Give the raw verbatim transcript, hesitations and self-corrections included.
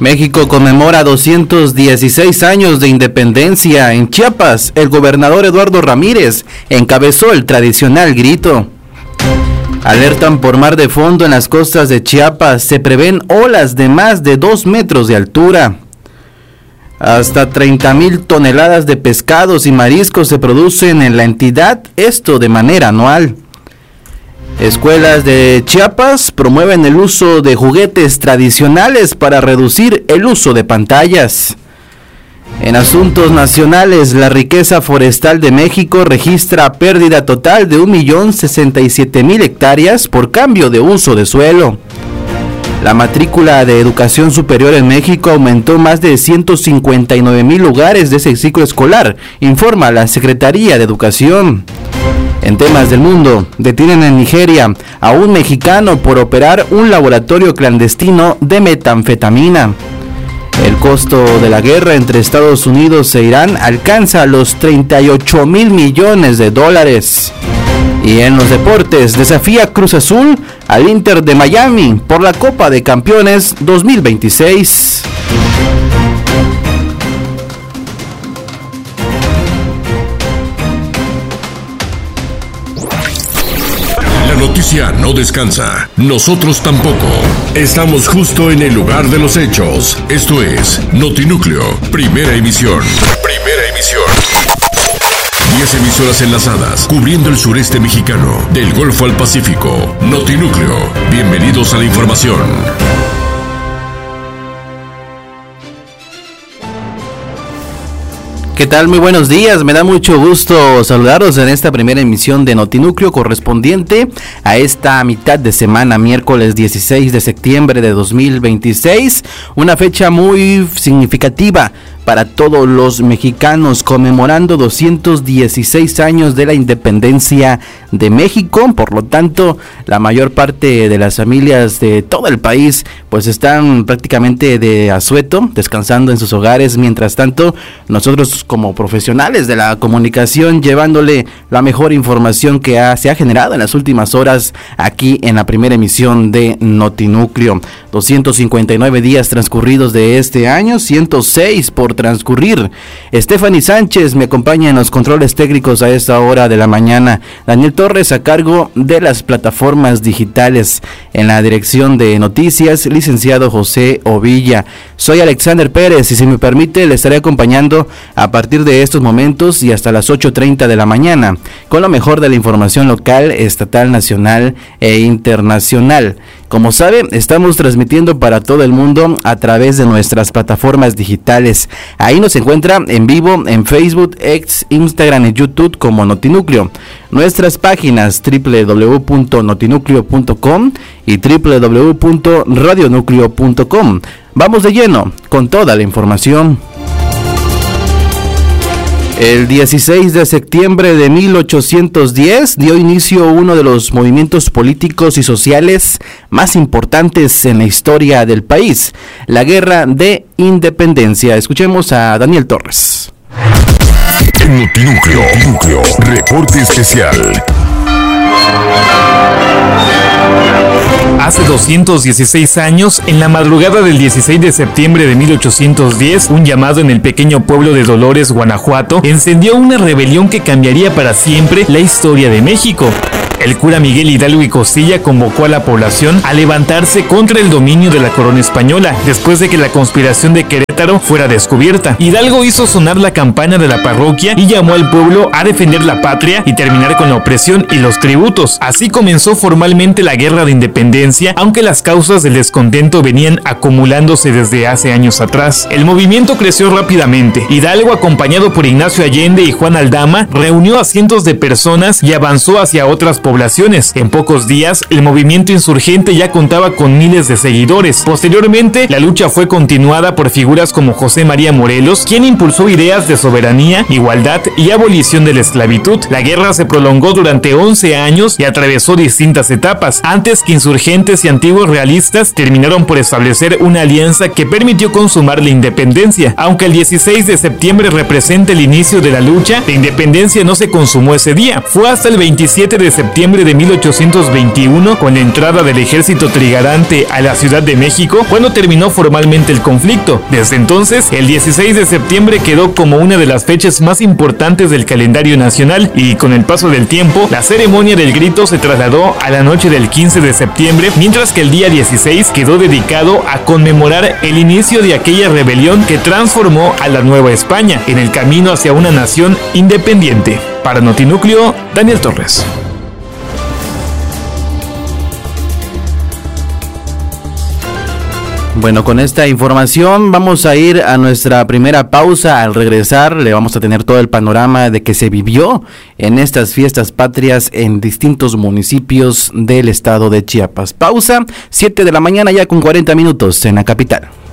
México conmemora doscientos dieciséis años de independencia. En Chiapas, el gobernador Eduardo Ramírez encabezó el tradicional grito. Alertan por mar de fondo en las costas de Chiapas. Se prevén olas de más de dos metros de altura. Hasta treinta mil toneladas de pescados y mariscos se producen en la entidad, esto de manera anual. Escuelas de Chiapas promueven el uso de juguetes tradicionales para reducir el uso de pantallas. En asuntos nacionales, la riqueza forestal de México registra pérdida total de un millón sesenta y siete mil hectáreas por cambio de uso de suelo. La matrícula de educación superior en México aumentó más de ciento cincuenta y nueve mil lugares de ese ciclo escolar, informa la Secretaría de Educación. En temas del mundo, detienen en Nigeria a un mexicano por operar un laboratorio clandestino de metanfetamina. El costo de la guerra entre Estados Unidos e Irán alcanza los treinta y ocho mil millones de dólares. Y en los deportes, desafía Cruz Azul al Inter de Miami por la Copa de Campeones dos mil veintiséis. La noticia no descansa, nosotros tampoco. Estamos justo en el lugar de los hechos. Esto es Notinúcleo, primera emisión. Primera emisión. Diez emisoras enlazadas, cubriendo el sureste mexicano, del Golfo al Pacífico. Notinúcleo, bienvenidos a la información. ¿Qué tal? Muy buenos días, me da mucho gusto saludaros en esta primera emisión de Notinúcleo correspondiente a esta mitad de semana, miércoles dieciséis de septiembre de dos mil veintiséis, una fecha muy significativa para todos los mexicanos, conmemorando doscientos dieciséis años de la independencia de México. Por lo tanto, la mayor parte de las familias de todo el país pues están prácticamente de asueto, descansando en sus hogares. Mientras tanto, nosotros como profesionales de la comunicación, llevándole la mejor información que ha, se ha generado en las últimas horas aquí en la primera emisión de Notinúcleo. doscientos cincuenta y nueve días transcurridos de este año, ciento seis por transcurrir. Stephanie Sánchez me acompaña en los controles técnicos a esta hora de la mañana. Daniel Torres a cargo de las plataformas digitales. En la dirección de noticias, licenciado José Ovilla. Soy Alexander Pérez y si me permite le estaré acompañando a partir de estos momentos y hasta las ocho treinta de la mañana con lo mejor de la información local, estatal, nacional e internacional. Como sabe, estamos transmitiendo para todo el mundo a través de nuestras plataformas digitales. Ahí nos encuentra en vivo en Facebook, X, Instagram y YouTube como Notinúcleo. Nuestras páginas doble u doble u doble u punto notinúcleo punto com y doble u doble u doble u punto radionúcleo punto com. Vamos de lleno con toda la información. El dieciséis de septiembre de mil ochocientos diez dio inicio uno de los movimientos políticos y sociales más importantes en la historia del país, la Guerra de Independencia. Escuchemos a Daniel Torres. En Notinúcleo, Notinúcleo, reporte especial. Hace doscientos dieciséis años, en la madrugada del dieciséis de septiembre de mil ochocientos diez, un llamado en el pequeño pueblo de Dolores, Guanajuato, encendió una rebelión que cambiaría para siempre la historia de México. El cura Miguel Hidalgo y Costilla convocó a la población a levantarse contra el dominio de la corona española, después de que la conspiración de Querétaro fuera descubierta. Hidalgo hizo sonar la campana de la parroquia y llamó al pueblo a defender la patria y terminar con la opresión y los tributos. Así comenzó formalmente la Guerra de Independencia, aunque las causas del descontento venían acumulándose desde hace años atrás. El movimiento creció rápidamente. Hidalgo, acompañado por Ignacio Allende y Juan Aldama, reunió a cientos de personas y avanzó hacia otras poblaciones. En pocos días, el movimiento insurgente ya contaba con miles de seguidores. Posteriormente, la lucha fue continuada por figuras como José María Morelos, quien impulsó ideas de soberanía, igualdad y abolición de la esclavitud. La guerra se prolongó durante once años y atravesó distintas etapas, antes que insurgentes y antiguos realistas terminaron por establecer una alianza que permitió consumar la independencia. Aunque el dieciséis de septiembre representa el inicio de la lucha, la independencia no se consumó ese día. Fue hasta el veintisiete de septiembre septiembre de mil ochocientos veintiuno, con la entrada del ejército trigarante a la Ciudad de México, cuando terminó formalmente el conflicto. Desde entonces, el dieciséis de septiembre quedó como una de las fechas más importantes del calendario nacional, y con el paso del tiempo, la ceremonia del grito se trasladó a la noche del quince de septiembre, mientras que el día dieciséis quedó dedicado a conmemorar el inicio de aquella rebelión que transformó a la Nueva España en el camino hacia una nación independiente. Para Notinúcleo, Daniel Torres. Bueno, con esta información vamos a ir a nuestra primera pausa. Al regresar le vamos a tener todo el panorama de que se vivió en estas fiestas patrias en distintos municipios del estado de Chiapas. Pausa, siete de la mañana ya con cuarenta minutos en la capital.